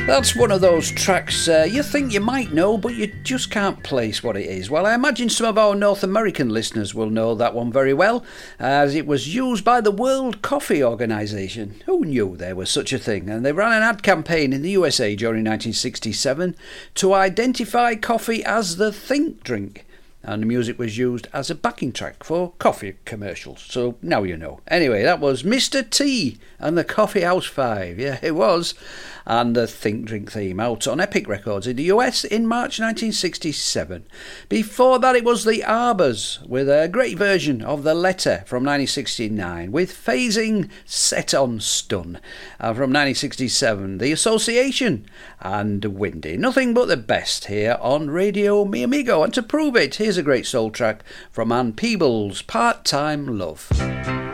That's one of those tracks you think you might know, but you just can't place what it is. Well, I imagine some of our North American listeners will know that one very well, as it was used by the World Coffee Organization. Who knew there was such a thing? And they ran an ad campaign in the USA during 1967 to identify coffee as the think drink. And the music was used as a backing track for coffee commercials. So now you know. Anyway, that was Mr. T and the Coffee House 5. Yeah, it was. And the Think Drink theme out on Epic Records in the US in March 1967. Before that, it was the Arbors with a great version of The Letter from 1969 with Phasing Set on Stun. And from 1967, The Association and Windy. Nothing but the best here on Radio Mi Amigo. And to prove it, here's a great soul track from Ann Peebles, Part-Time Love.